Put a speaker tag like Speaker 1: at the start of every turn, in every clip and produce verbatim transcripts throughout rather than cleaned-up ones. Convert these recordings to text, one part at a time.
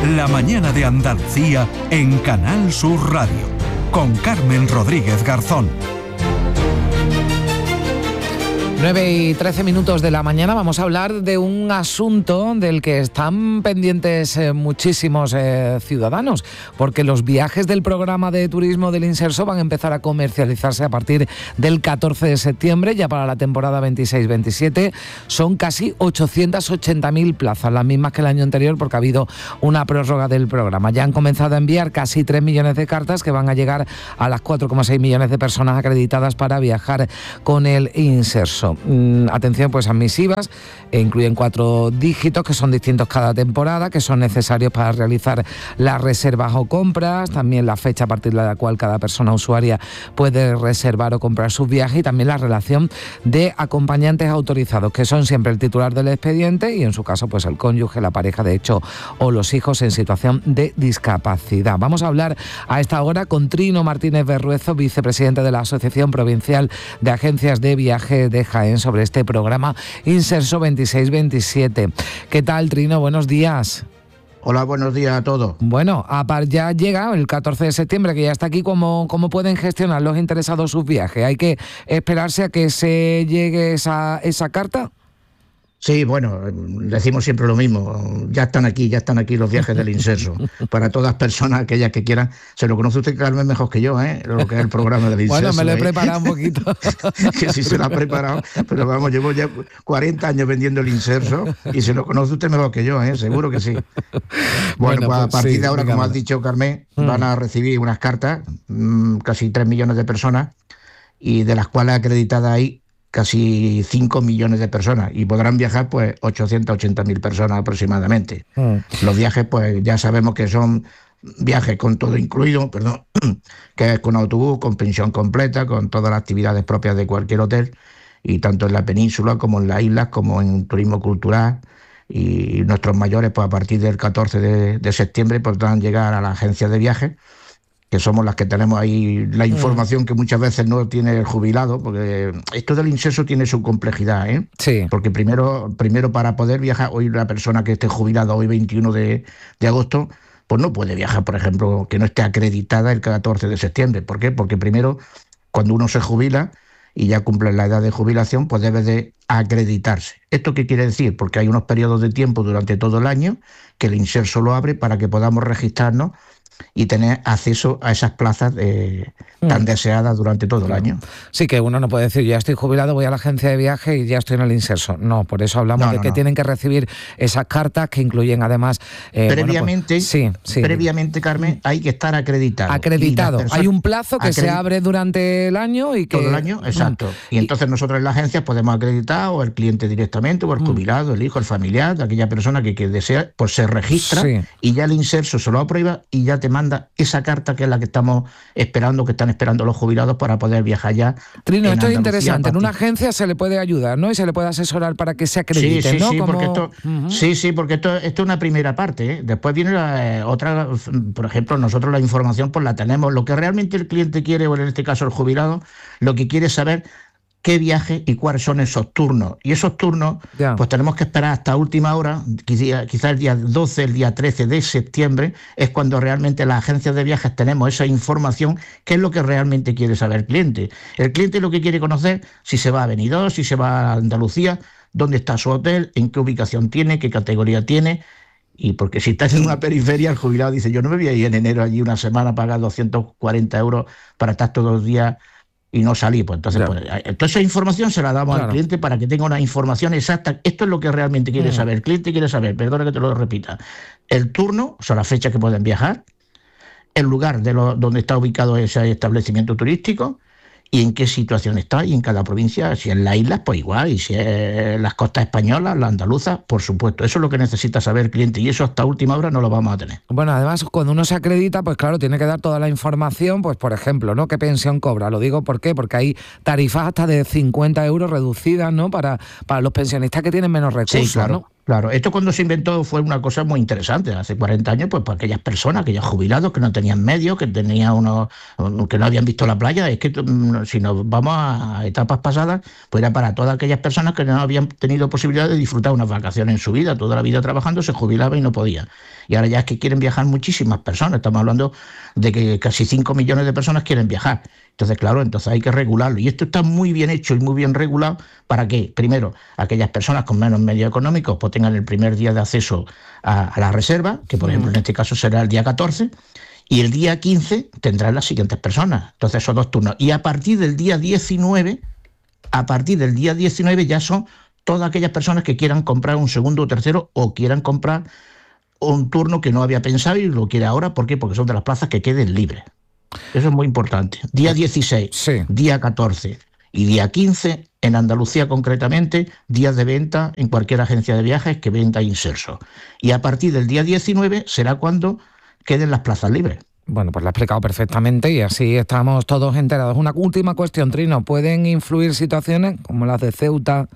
Speaker 1: La mañana de Andalucía en Canal Sur Radio, con Carmen Rodríguez Garzón.
Speaker 2: nueve y trece minutos de la mañana vamos a hablar de un asunto del que están pendientes eh, muchísimos eh, ciudadanos, porque los viajes del programa de turismo del Inserso van a empezar a comercializarse a partir del catorce de septiembre, ya para la temporada veintiséis veintisiete. Son casi ochocientas ochenta mil plazas, las mismas que el año anterior, porque ha habido una prórroga del programa. Ya han comenzado a enviar casi tres millones de cartas que van a llegar a las cuatro coma seis millones de personas acreditadas para viajar con el Inserso. Atención pues a misivas, e incluyen cuatro dígitos que son distintos cada temporada, que son necesarios para realizar las reservas o compras, también la fecha a partir de la cual cada persona usuaria puede reservar o comprar sus viajes, y también la relación de acompañantes autorizados, que son siempre el titular del expediente y en su caso pues el cónyuge, la pareja de hecho o los hijos en situación de discapacidad. Vamos a hablar a esta hora con Trino Martínez Berruezo, vicepresidente de la Asociación Provincial de Agencias de Viaje de Jaén, sobre este programa Inserso veintiséis veintisiete. ¿Qué tal, Trino? Buenos días.
Speaker 3: Hola, buenos días a todos.
Speaker 2: Bueno, ya llega el catorce de septiembre, que ya está aquí. ¿Cómo, cómo pueden gestionar los interesados sus viajes? ¿Hay que esperarse a que se llegue esa, esa carta?
Speaker 3: Sí, bueno, decimos siempre lo mismo, ya están aquí, ya están aquí los viajes del Inserso, para todas personas, aquellas que quieran. Se lo conoce usted, Carmen, mejor que yo, ¿eh? Lo que es el programa del Inserso.
Speaker 2: Bueno, me lo he
Speaker 3: ¿eh?
Speaker 2: preparado un poquito.
Speaker 3: Que sí se lo ha preparado, pero vamos, llevo ya cuarenta años vendiendo el Inserso y se lo conoce usted mejor que yo, ¿eh? Seguro que sí. Bueno, bueno pues a partir sí, de ahora, digamos, como has dicho, Carmen, mm. van a recibir unas cartas, mmm, casi tres millones de personas, y de las cuales acreditadas hay casi cinco millones de personas, y podrán viajar pues ochocientas ochenta mil personas aproximadamente. Mm. Los viajes pues ya sabemos que son viajes con todo incluido, perdón, que es con autobús, con pensión completa, con todas las actividades propias de cualquier hotel, y tanto en la península como en las islas, como en turismo cultural. Y nuestros mayores pues a partir del catorce de septiembre podrán llegar a la agencia de viajes, que somos las que tenemos ahí la información que muchas veces no tiene el jubilado, porque esto del Inserso tiene su complejidad, ¿eh?
Speaker 2: Sí.
Speaker 3: Porque primero, primero para poder viajar, hoy la persona que esté jubilada hoy veintiuno de agosto, pues no puede viajar, por ejemplo, que no esté acreditada el catorce de septiembre. ¿Por qué? Porque primero, cuando uno se jubila y ya cumple la edad de jubilación, pues debe de acreditarse. ¿Esto qué quiere decir? Porque hay unos periodos de tiempo durante todo el año que el Inserso lo abre para que podamos registrarnos y tener acceso a esas plazas eh, tan mm. deseadas durante todo el año.
Speaker 2: Sí, que uno no puede decir, ya estoy jubilado, voy a la agencia de viaje y ya estoy en el Inserso. No, por eso hablamos no, de no, que no. tienen que recibir esas cartas que incluyen además...
Speaker 3: Eh, previamente,
Speaker 2: bueno, pues, sí, sí.
Speaker 3: previamente, Carmen, hay que estar acreditado.
Speaker 2: Acreditado. Personas, hay un plazo que acredit... se abre durante el año y que...
Speaker 3: Todo el año, exacto. Mm. Y entonces nosotros en la agencia podemos acreditar, o el cliente directamente, o el jubilado, mm. el hijo, el familiar, de aquella persona que, que desea, pues se registra sí. y ya el Inserso se lo aprueba y ya te manda esa carta que es la que estamos esperando, que están esperando los jubilados para poder viajar ya.
Speaker 2: Trino, esto es interesante. En una agencia se le puede ayudar, ¿no? Y se le puede asesorar para que se acredite,
Speaker 3: sí, sí,
Speaker 2: ¿no?
Speaker 3: Sí,
Speaker 2: Como...
Speaker 3: porque esto, uh-huh. sí, sí, porque esto, esto es una primera parte, ¿eh? Después viene la, eh, otra, por ejemplo, nosotros la información pues la tenemos. Lo que realmente el cliente quiere, o en este caso el jubilado, lo que quiere es saber qué viaje y cuáles son esos turnos. Y esos turnos, ya. pues tenemos que esperar hasta última hora, quizá, quizá el día doce, el día trece de septiembre, es cuando realmente las agencias de viajes tenemos esa información, que es lo que realmente quiere saber el cliente. El cliente lo que quiere conocer, si se va a Benidorm, si se va a Andalucía, dónde está su hotel, en qué ubicación tiene, qué categoría tiene. Y porque si estás en una periferia, el jubilado dice, yo no me voy a ir en enero allí una semana a pagar doscientos cuarenta euros para estar todos los días y no salir. Pues entonces, claro. pues, toda esa información se la damos claro. al cliente para que tenga una información exacta. Esto es lo que realmente quiere mm. saber. El cliente quiere saber, perdona que te lo repita, el turno, o sea, la fecha que pueden viajar, el lugar de lo, donde está ubicado ese establecimiento turístico, y en qué situación está, y en cada provincia, si en las islas, pues igual, y si es las costas españolas, las andaluzas, por supuesto. Eso es lo que necesita saber el cliente, y eso hasta última hora no lo vamos a tener.
Speaker 2: Bueno, además, cuando uno se acredita, pues claro, tiene que dar toda la información, pues por ejemplo, ¿no? ¿Qué pensión cobra? Lo digo, ¿por qué? Porque hay tarifas hasta de cincuenta euros reducidas, ¿no? Para, para los pensionistas que tienen menos recursos,
Speaker 3: sí, claro.
Speaker 2: ¿no?
Speaker 3: Claro, esto cuando se inventó fue una cosa muy interesante. Hace cuarenta años, pues para aquellas personas, aquellos jubilados que no tenían medios, que tenían unos, que no habían visto la playa, es que si nos vamos a etapas pasadas, pues era para todas aquellas personas que no habían tenido posibilidad de disfrutar unas vacaciones en su vida, toda la vida trabajando, se jubilaba y no podía. Y ahora ya es que quieren viajar muchísimas personas. Estamos hablando de que casi cinco millones de personas quieren viajar. Entonces, claro, entonces hay que regularlo. Y esto está muy bien hecho y muy bien regulado para que, primero, aquellas personas con menos medios económicos pues tengan el primer día de acceso a, a la reserva, que por ejemplo en este caso será el día catorce, y el día quince tendrán las siguientes personas. Entonces son dos turnos. Y a partir del día diecinueve, a partir del día diecinueve ya son todas aquellas personas que quieran comprar un segundo o tercero o quieran comprar un turno que no había pensado y lo quiere ahora. ¿Por qué? Porque son de las plazas que queden libres. Eso es muy importante. Día dieciséis, sí. Día catorce y día quince, en Andalucía concretamente, días de venta en cualquier agencia de viajes que venda inserso. Y a partir del día diecinueve será cuando queden las plazas libres.
Speaker 2: Bueno, pues lo ha explicado perfectamente y así estamos todos enterados. Una última cuestión, Trino. ¿Pueden influir situaciones como las de Ceuta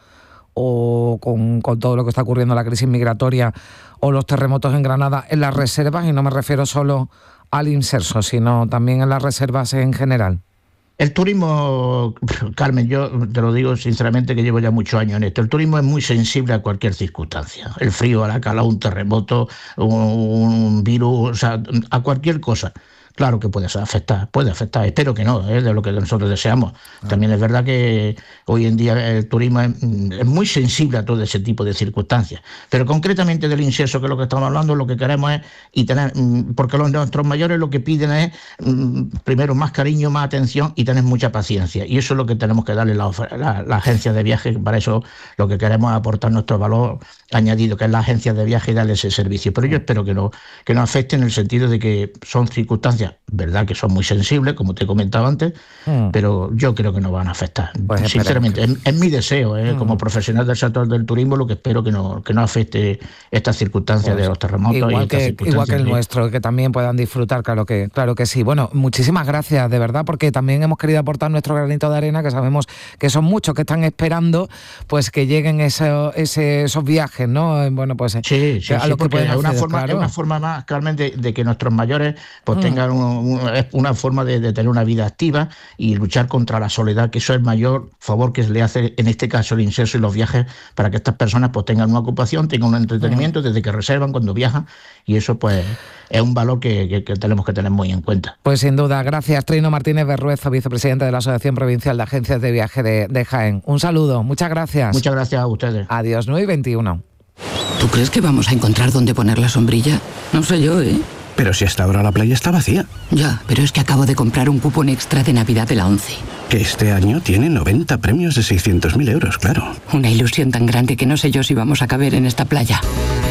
Speaker 2: o con, con todo lo que está ocurriendo, la crisis migratoria o los terremotos en Granada, en las reservas? Y no me refiero solo al inserso, sino también en las reservas en general.
Speaker 3: El turismo, Carmen, yo te lo digo sinceramente que llevo ya muchos años en esto, el turismo es muy sensible a cualquier circunstancia, el frío, a la calor, un terremoto, un, un virus, o sea, a cualquier cosa. Claro que puede afectar, puede afectar, espero que no, es de lo que nosotros deseamos. También es verdad que hoy en día el turismo es, es muy sensible a todo ese tipo de circunstancias, pero concretamente del inserso, que es lo que estamos hablando, lo que queremos es, y tener, porque los nuestros mayores lo que piden es, primero, más cariño, más atención y tener mucha paciencia, y eso es lo que tenemos que darle la, la, la agencia de viajes. Para eso lo que queremos es aportar nuestro valor añadido, que es la agencia de viajes, y darle ese servicio. Pero yo espero que no, que no afecte, en el sentido de que son circunstancias, verdad que son muy sensibles, como te comentaba antes, mm. pero yo creo que no van a afectar. Pues sinceramente, que... es, es mi deseo, ¿eh? mm. como profesional del sector del turismo, lo que espero que no, que no afecte estas circunstancias pues, de los terremotos.
Speaker 2: Igual,
Speaker 3: y
Speaker 2: que, igual que el de... nuestro, que también puedan disfrutar, claro que, claro que sí. Bueno, muchísimas gracias, de verdad, porque también hemos querido aportar nuestro granito de arena, que sabemos que son muchos que están esperando pues que lleguen eso, ese, esos viajes, ¿no? Bueno, pues
Speaker 3: sí, sí, a sí, lo que pueden es una, forma, claro. es una forma más, Carmen, de, de que nuestros mayores pues mm. tengan un, un, es una forma de, de tener una vida activa y luchar contra la soledad, que eso es el mayor favor que se le hace, en este caso, el inserso y los viajes, para que estas personas pues tengan una ocupación, tengan un entretenimiento mm. desde que reservan, cuando viajan, y eso pues es un valor que, que, que tenemos que tener muy en cuenta.
Speaker 2: Pues sin duda, gracias. Trino Martínez Berruezo, vicepresidente de la Asociación Provincial de Agencias de Viaje de, de Jaén. Un saludo, muchas gracias.
Speaker 3: Muchas gracias a ustedes.
Speaker 2: Adiós, nueve y veintiuno.
Speaker 4: ¿Tú crees que vamos a encontrar dónde poner la sombrilla? No sé yo, ¿eh?
Speaker 5: Pero si hasta ahora la playa está vacía.
Speaker 4: Ya, pero es que acabo de comprar un cupón extra de Navidad de la ONCE.
Speaker 5: Que este año tiene noventa premios de seiscientos mil euros, claro.
Speaker 4: Una ilusión tan grande que no sé yo si vamos a caber en esta playa.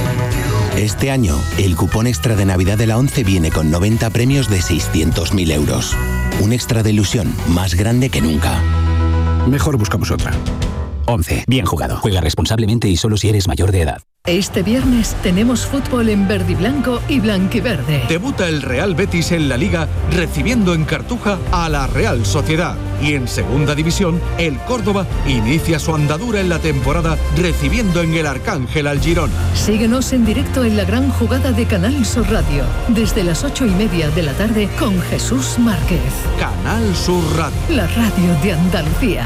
Speaker 6: Este año, el cupón extra de Navidad de la ONCE viene con noventa premios de seiscientos mil euros. Un extra de ilusión más grande que nunca.
Speaker 5: Mejor buscamos otra.
Speaker 7: ONCE. Bien jugado. Juega responsablemente y solo si eres mayor de edad.
Speaker 8: Este viernes tenemos fútbol en verde y blanco y blanquiverde.
Speaker 1: Debuta el Real Betis en la Liga, recibiendo en Cartuja a la Real Sociedad. Y en Segunda División, el Córdoba inicia su andadura en la temporada, recibiendo en el Arcángel al Girona.
Speaker 8: Síguenos en directo en la gran jugada de Canal Sur Radio, desde las ocho y media de la tarde, con Jesús Márquez.
Speaker 1: Canal Sur Radio.
Speaker 8: La radio de Andalucía.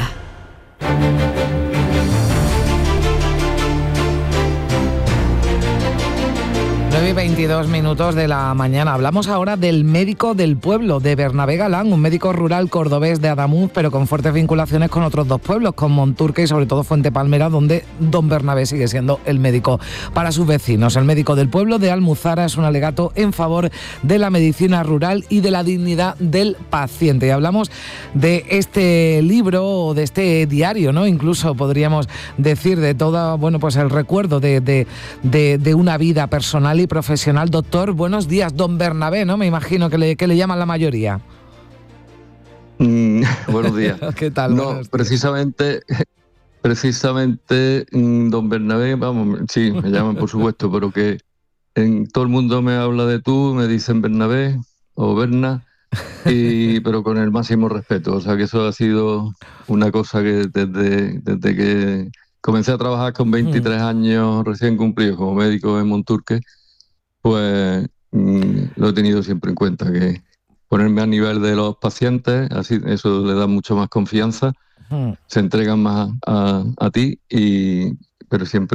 Speaker 2: nueve y veintidós minutos de la mañana. Hablamos ahora del médico del pueblo, de Bernabé Galán, un médico rural cordobés de Adamuz, pero con fuertes vinculaciones con otros dos pueblos, con Monturque y sobre todo Fuente Palmera, donde don Bernabé sigue siendo el médico para sus vecinos. El médico del pueblo de Almuzara es un alegato en favor de la medicina rural y de la dignidad del paciente. Y hablamos de este libro o de este diario, ¿no? Incluso podríamos decir de todo, bueno, pues el recuerdo de, de, de, de una vida personal y profesional. Doctor, buenos días, don Bernabé, ¿no? Me imagino que le, que le llaman la mayoría.
Speaker 9: Mm, buenos días.
Speaker 2: ¿Qué tal?
Speaker 9: No, precisamente, precisamente, don Bernabé, vamos, sí, me llaman por supuesto, pero que en todo el mundo me habla de tú, me dicen Bernabé o Berna, y, pero con el máximo respeto. O sea que eso ha sido una cosa que desde, desde que comencé a trabajar con veintitrés mm. años recién cumplidos como médico en Monturque, pues mmm, lo he tenido siempre en cuenta, que ponerme a nivel de los pacientes, así eso le da mucho más confianza, mm. se entregan más a, a ti, y pero siempre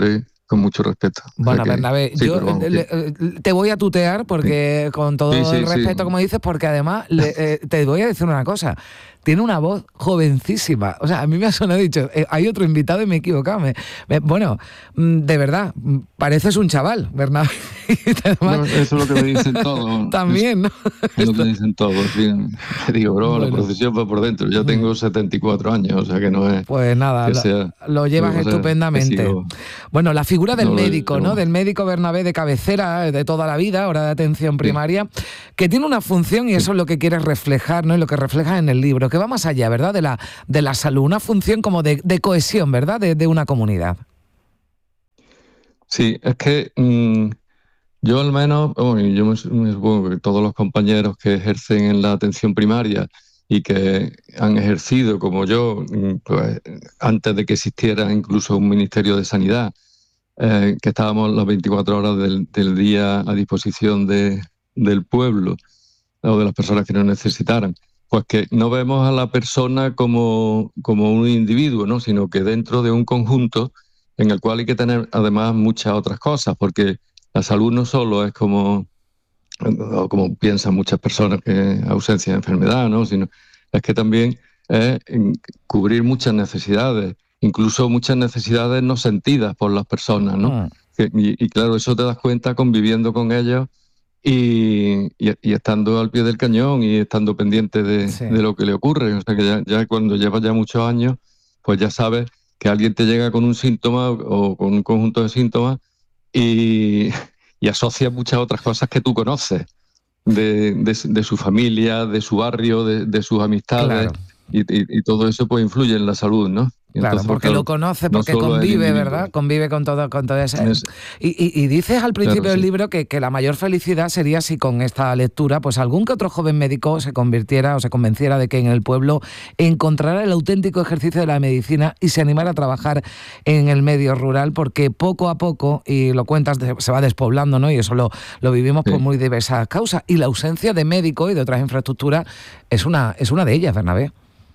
Speaker 9: con mucho respeto.
Speaker 2: Bueno,
Speaker 9: o sea que,
Speaker 2: Bernabé,
Speaker 9: sí,
Speaker 2: yo
Speaker 9: vamos,
Speaker 2: le, te voy a tutear porque sí. con todo
Speaker 9: sí, sí,
Speaker 2: el respeto,
Speaker 9: sí.
Speaker 2: como dices, porque además le, eh, te voy a decir una cosa. Tiene una voz jovencísima. O sea, a mí me ha sonado, dicho, eh, hay otro invitado y me he equivocado. Me, me, bueno, de verdad, pareces un chaval, Bernabé.
Speaker 9: No, eso es lo que me dicen todos.
Speaker 2: También, ¿no?
Speaker 9: Es lo que dicen todos. Sí. Digo, bro, bueno. La procesión va por dentro. Yo tengo setenta y cuatro años, o sea que no es...
Speaker 2: Pues nada,
Speaker 9: que
Speaker 2: lo,
Speaker 9: sea,
Speaker 2: lo llevas
Speaker 9: que
Speaker 2: estupendamente.
Speaker 9: sigo,
Speaker 2: bueno, la figura del
Speaker 9: no
Speaker 2: médico,
Speaker 9: lo,
Speaker 2: ¿no? Del médico Bernabé de cabecera de toda la vida, ahora de atención primaria, sí. que tiene una función y eso sí. es lo que quieres reflejar, ¿no? Y lo que reflejas en el libro, que va más allá, ¿verdad? De la, de la salud, una función como de, de cohesión, ¿verdad? De, de una comunidad.
Speaker 9: Sí, es que mmm, yo al menos, bueno, yo me, me supongo que todos los compañeros que ejercen en la atención primaria y que han ejercido como yo, pues, antes de que existiera incluso un Ministerio de Sanidad, eh, que estábamos las veinticuatro horas del, del día a disposición de, del pueblo o de las personas que nos necesitaran, pues que no vemos a la persona como, como un individuo, ¿no? Sino que dentro de un conjunto en el cual hay que tener además muchas otras cosas, porque la salud no solo es como, como piensan muchas personas, que ausencia de enfermedad, ¿no? Sino es que también es cubrir muchas necesidades, incluso muchas necesidades no sentidas por las personas, ¿no? Mm. Y, y claro, eso te das cuenta conviviendo con ellos y, y, y estando al pie del cañón y estando pendiente de, sí. de lo que le ocurre. O sea que ya, ya cuando llevas ya muchos años, pues ya sabes que alguien te llega con un síntoma o con un conjunto de síntomas y, y asocia muchas otras cosas que tú conoces de, de, de su familia, de su barrio, de, de sus amistades, claro. y, y, y todo eso pues influye en la salud, ¿no?
Speaker 2: Y claro, entonces, porque claro, lo conoce, porque no convive, ¿verdad? Convive con todo, con todo eso. Es... Y, y, y dices al principio claro, del sí. libro que, que la mayor felicidad sería si con esta lectura, pues algún que otro joven médico se convirtiera o se convenciera de que en el pueblo encontrará el auténtico ejercicio de la medicina y se animara a trabajar en el medio rural, porque poco a poco, y lo cuentas, se va despoblando, ¿no? Y eso lo, lo vivimos sí. por muy diversas causas. Y la ausencia de médicos y de otras infraestructuras es una, es una de ellas, Bernabé.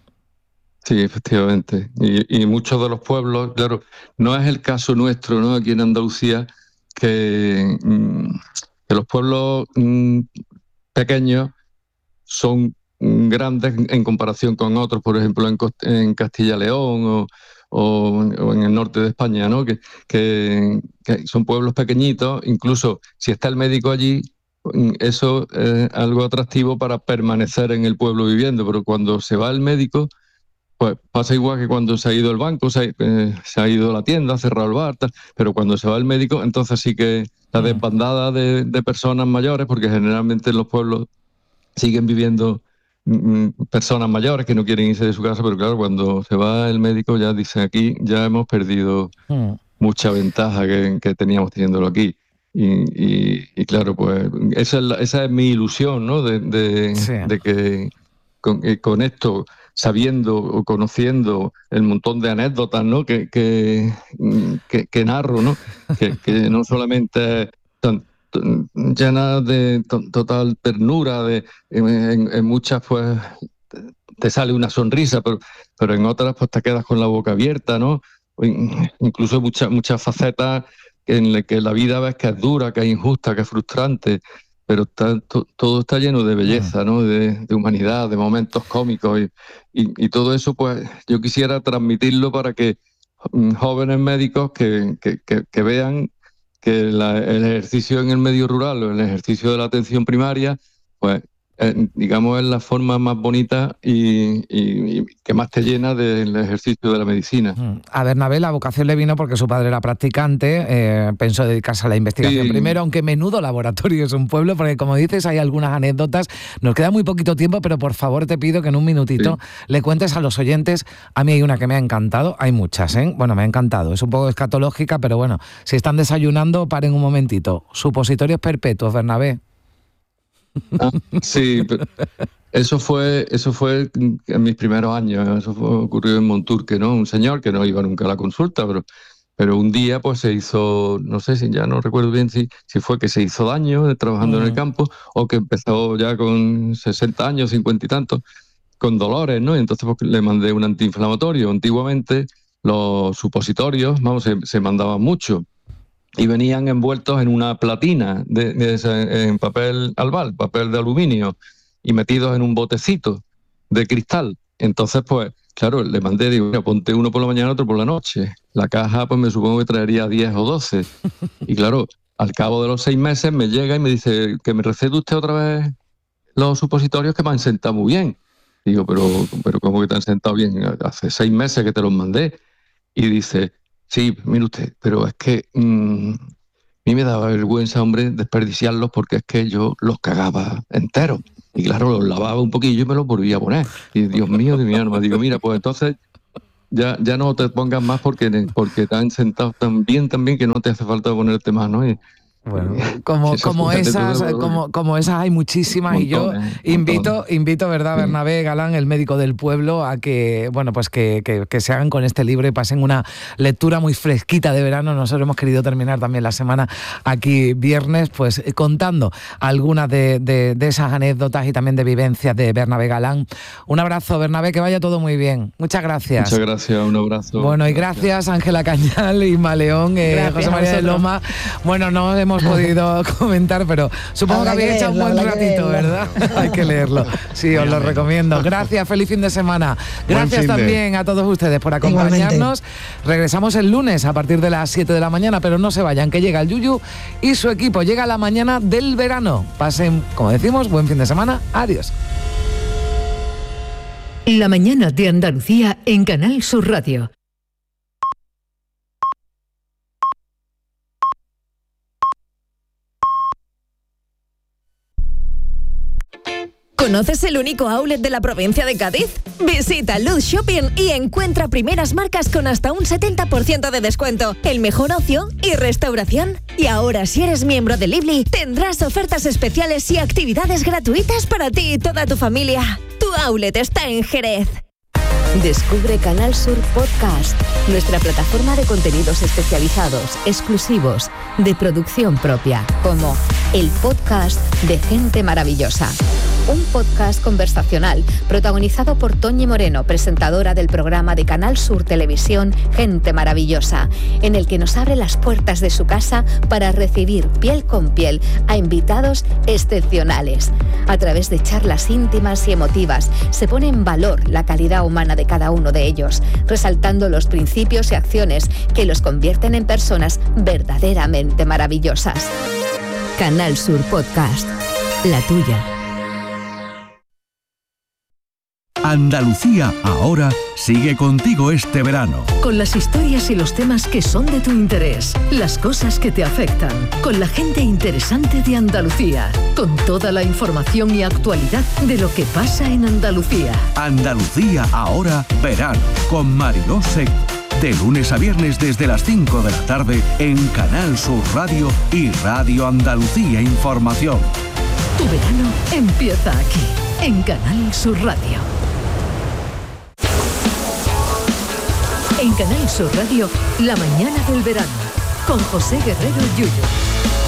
Speaker 9: Sí, efectivamente. Y, y muchos de los pueblos, claro, no es el caso nuestro, ¿no? Aquí en Andalucía, que, que los pueblos mmm, pequeños son grandes en comparación con otros, por ejemplo, en, en Castilla-León o, o, o en el norte de España, ¿no? Que, que, que son pueblos pequeñitos, incluso si está el médico allí, eso es algo atractivo para permanecer en el pueblo viviendo, pero cuando se va el médico, pues pasa igual que cuando se ha ido el banco, se ha, eh, se ha ido la tienda, ha cerrado el bar, tal, pero cuando se va el médico, entonces sí que la desbandada de, de personas mayores, porque generalmente en los pueblos siguen viviendo mm, personas mayores que no quieren irse de su casa, pero claro, cuando se va el médico ya dicen aquí, ya hemos perdido mm. mucha ventaja que, que teníamos teniéndolo aquí. Y, y, y claro, pues esa es, la, esa es mi ilusión, ¿no? De, de, sí. de que con, con esto, sabiendo o conociendo el montón de anécdotas, ¿no? que, que, que, que narro, ¿no? Que, que no solamente tan, tan, llenas de tan, total ternura, de, en, en muchas pues te sale una sonrisa, pero, pero en otras pues te quedas con la boca abierta, ¿no? Incluso muchas, muchas facetas en las que la vida ves que es dura, que es injusta, que es frustrante, pero está, to, todo está lleno de belleza, ¿no? De, de humanidad, de momentos cómicos y, y, y todo eso, pues yo quisiera transmitirlo para que jóvenes médicos que, que, que, que vean que la, el ejercicio en el medio rural o el ejercicio de la atención primaria, pues eh, digamos es la forma más bonita y, y, y que más te llena del ejercicio de la medicina.
Speaker 2: A Bernabé la vocación le vino porque su padre era practicante, eh, pensó dedicarse a la investigación sí. primero, aunque menudo laboratorio es un pueblo, porque como dices hay algunas anécdotas, nos queda muy poquito tiempo, pero por favor te pido que en un minutito sí. le cuentes a los oyentes. A mí hay una que me ha encantado, hay muchas, ¿eh? Bueno, me ha encantado, es un poco escatológica, pero bueno, si están desayunando, paren un momentito. Supositorios perpetuos, Bernabé.
Speaker 9: Ah, sí, pero eso fue eso fue en mis primeros años, eso fue, ocurrió en Monturque, ¿no? Un señor que no iba nunca a la consulta, pero, pero un día pues se hizo, no sé si ya no recuerdo bien si, si fue que se hizo daño trabajando uh-huh. en el campo o que empezó ya con sesenta años, cincuenta y tantos, con dolores, ¿no? Y entonces pues, le mandé un antiinflamatorio. Antiguamente los supositorios, vamos, se, se mandaban mucho. y venían envueltos en una platina de, de ese, en papel albal, papel de aluminio, y metidos en un botecito de cristal. Entonces, pues, claro, le mandé, digo, mira, ponte uno por la mañana, otro por la noche. La caja, pues me supongo que traería diez o doce. Y claro, al cabo de los seis meses me llega y me dice que me recete usted otra vez los supositorios que me han sentado muy bien. Digo, pero, pero ¿cómo que te han sentado bien? Hace seis meses que te los mandé. Y dice, sí, mire usted, pero es que mmm, a mí me daba vergüenza, hombre, desperdiciarlos porque es que yo los cagaba enteros. Y claro, los lavaba un poquillo y me los volvía a poner. Y Dios mío, de mi alma, digo, mira, pues entonces ya, ya no te pongas más porque, porque te han sentado tan bien también que no te hace falta ponerte más, ¿no? Y,
Speaker 2: Bueno, como, como esas, como, como esas hay muchísimas, y yo invito, invito, ¿verdad, Bernabé Galán, el médico del pueblo, a que, bueno, pues que, que, que se hagan con este libro y pasen una lectura muy fresquita de verano. Nosotros hemos querido terminar también la semana aquí viernes, pues contando algunas de, de, de esas anécdotas y también de vivencias de Bernabé Galán. Un abrazo, Bernabé, que vaya todo muy bien. Muchas gracias.
Speaker 9: Muchas gracias, un abrazo.
Speaker 2: Bueno, y gracias, Ángela Cañal, Isma León, eh, José María de Loma. Bueno, no hemos podido comentar, pero supongo habrá que habéis echado un buen ratito, ¿verdad? Hay que leerlo. Sí, os lo recomiendo. Gracias, feliz fin de semana. Gracias también de... a todos ustedes por acompañarnos. Igualmente. Regresamos el lunes a partir de las siete de la mañana, pero no se vayan, que llega el Yuyu y su equipo. Llega la mañana del verano. Pasen, como decimos, buen fin de semana. Adiós.
Speaker 8: La mañana de Andalucía en Canal Sur Radio.
Speaker 10: ¿Conoces el único outlet de la provincia de Cádiz? Visita Luz Shopping y encuentra primeras marcas con hasta un setenta por ciento de descuento, el mejor ocio y restauración. Y ahora, si eres miembro de Lively, tendrás ofertas especiales y actividades gratuitas para ti y toda tu familia. Tu outlet está en Jerez.
Speaker 11: Descubre Canal Sur Podcast, nuestra plataforma de contenidos especializados, exclusivos, de producción propia, como el podcast de Gente Maravillosa. Un podcast conversacional protagonizado por Toñi Moreno, presentadora del programa de Canal Sur Televisión Gente Maravillosa, en el que nos abre las puertas de su casa para recibir piel con piel a invitados excepcionales. A través de charlas íntimas y emotivas se pone en valor la calidad humana de cada uno de ellos, resaltando los principios y acciones que los convierten en personas verdaderamente maravillosas. Canal Sur Podcast, la tuya.
Speaker 1: Andalucía ahora sigue contigo este verano.
Speaker 8: Con las historias y los temas que son de tu interés, las cosas que te afectan, con la gente interesante de Andalucía, con toda la información y actualidad de lo que pasa en Andalucía.
Speaker 1: Andalucía ahora verano, con Mariló Seco. De lunes a viernes desde las cinco de la tarde en Canal Sur Radio y Radio Andalucía Información.
Speaker 8: Tu verano empieza aquí, en Canal Sur Radio. En Canal Sur Radio, la mañana del verano, con José Guerrero Yuyu.